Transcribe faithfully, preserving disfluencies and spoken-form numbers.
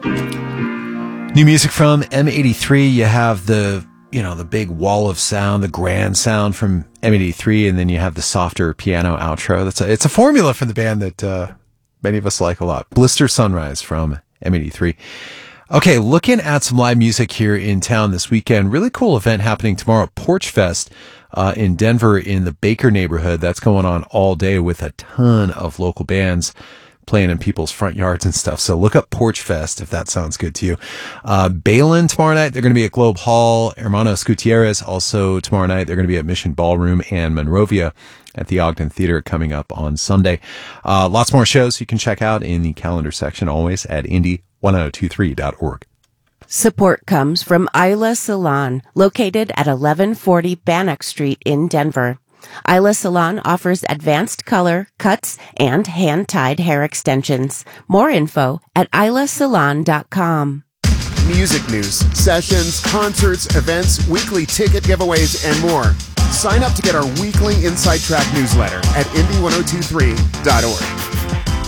New music from M eighty-three. You have the, you know, the big wall of sound, the grand sound from M eighty-three, and then you have the softer piano outro. That's a, it's a formula for the band that uh, many of us like a lot. Blister Sunrise from M eighty-three. Okay, looking at some live music here in town this weekend. Really cool event happening tomorrow at Porch Fest uh, in Denver in the Baker neighborhood. That's going on all day with a ton of local bands playing in people's front yards and stuff. So look up Porch Fest if that sounds good to you. Uh, Balin tomorrow night, they're going to be at Globe Hall. Hermanos Gutierrez also tomorrow night. They're going to be at Mission Ballroom and Monrovia at the Ogden Theater coming up on Sunday. Uh, lots more shows you can check out in the calendar section, always at indie ten twenty-three dot org. Support comes from Isla Salon, located at eleven forty Bannock Street in Denver. Isla Salon offers advanced color, cuts, and hand-tied hair extensions. More info at isla salon dot com. Music news, sessions, concerts, events, weekly ticket giveaways, and more. Sign up to get our weekly Inside Track newsletter at indie ten twenty-three dot org.